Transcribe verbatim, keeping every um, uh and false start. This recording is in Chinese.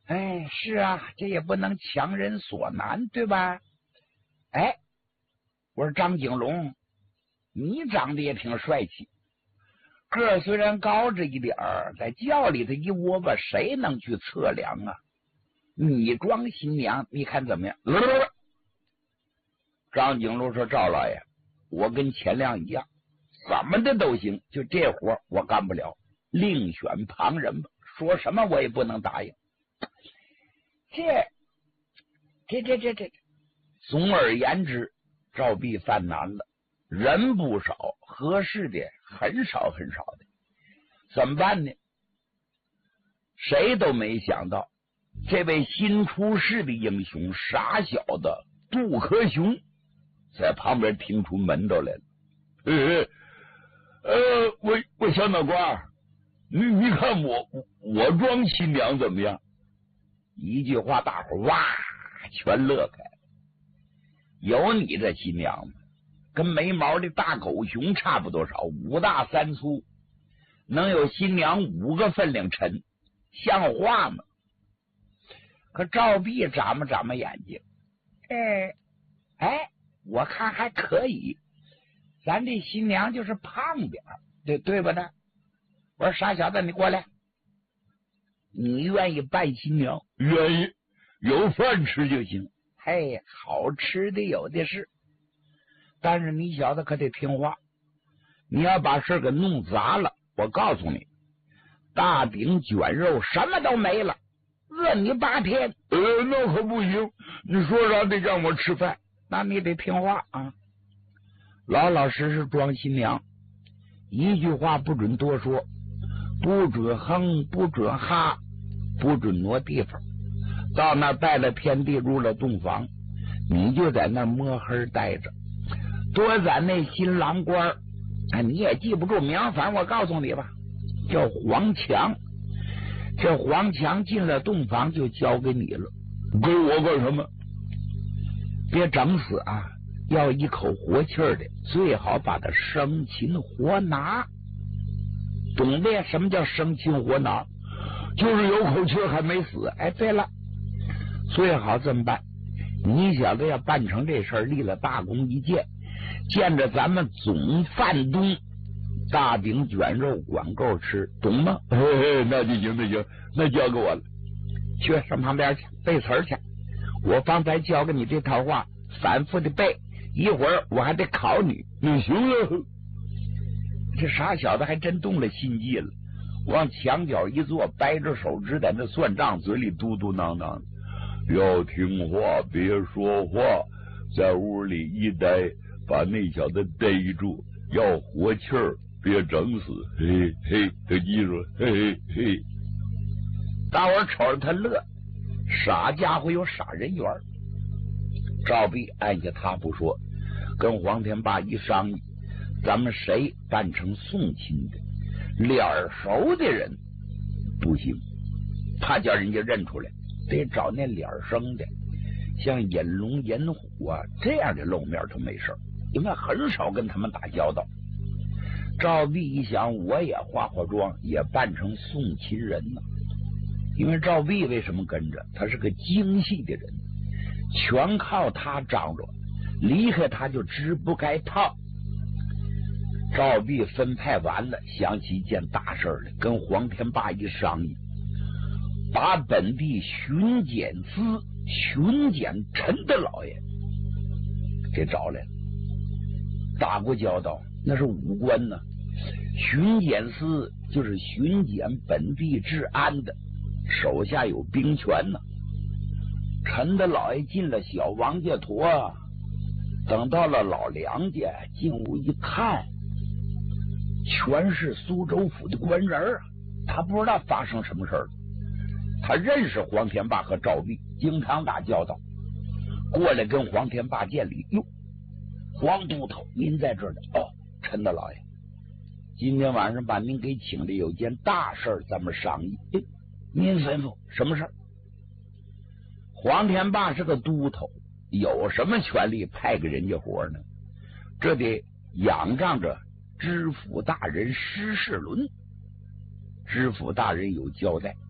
哎，是啊，这也不能强人所难，对吧？哎，我说张景龙，你长得也挺帅气，个儿虽然高着一点儿，在轿里头一窝吧，谁能去测量啊？你装新娘，你看怎么样？呃、张景龙说：“赵老爷，我跟钱亮一样，怎么的都行，就这活我干不了，另选旁人吧。说什么我也不能答应。这、这、这、这、这，总而言之，赵壁犯难了，人不少，合适的很少很少的，怎么办呢？谁都没想到，这位新出世的英雄，傻小子杜克雄，在旁边听出门道来了。呃呃，我我小脑瓜，你你看我我装新娘怎么样？一句话，大伙哇全乐开了。有你这新娘吗？跟没毛的大狗熊差不多少，五大三粗，能有新娘五个分量沉，像话吗？可赵壁眨巴眨巴眼睛，哎哎，我看还可以，咱这新娘就是胖点儿，对对吧呢？我说傻小子，你过来，你愿意扮新娘？愿意，有饭吃就行。嘿，好吃的有的是，但是你小子可得听话，你要把事给弄砸了，我告诉你，大饼卷肉什么都没了，饿你八天。呃，那可不行，你说啥得让我吃饭，那你得听话啊，老老实实装新娘，一句话不准多说，不准哼，不准哈，不准挪地方。到那拜了天地，入了洞房，你就在那摸黑待着，多攒那新郎官，哎，你也记不住名，反正我告诉你吧，叫黄强。这黄强进了洞房就交给你了，给我干什么？别整死啊！要一口活气儿的，最好把他生擒活拿。懂的？什么叫生擒活拿？就是有口气还没死。哎，对了，最好这么办。你小子要办成这事儿，立了大功一件，见着咱们总范东大饼卷肉管够吃，懂吗？嘿嘿，那就行，那行，那交给我了。去上旁边去背词儿去。我方才教给你这套话，反复的背，一会儿我还得考你。你行了。这傻小子还真动了心计了，往墙角一坐，掰着手指在那算账，嘴里嘟嘟囔囔，要听话，别说话，在屋里一待，把那小子逮住，要活气儿，别整死。嘿嘿，他记住，嘿嘿嘿。大伙瞅着他乐，傻家伙有傻人缘。赵壁按下他不说，跟黄天霸一商议，咱们谁扮成送亲的，脸熟的人不行，怕叫人家认出来，得找那脸生的，像引龙引虎啊这样的露面他没事，因为很少跟他们打交道。赵壁一想，我也化化妆，也扮成送亲人呢。因为赵壁为什么跟着？他是个精细的人，全靠他张罗，离开他就直不该套。赵壁分派完了，想起一件大事来，跟黄天霸一商议，把本地巡检司巡检陈德老爷给找来了。打过交道，那是武官呢。巡检司就是巡检本地治安的，手下有兵权呢。陈德老爷进了小王家坨，等到了老梁家，进屋一看，全是苏州府的官人啊！他不知道发生什么事儿，他认识黄天霸和赵壁，经常打交道，过来跟黄天霸见礼。哟，黄都头，您在这儿呢？哦，陈大老爷，今天晚上把您给请来，有件大事咱们商议。哎，您吩咐什么事儿？黄天霸是个都头，有什么权利派给人家活呢？这得仰仗着知府大人施世伦。知府大人有交代，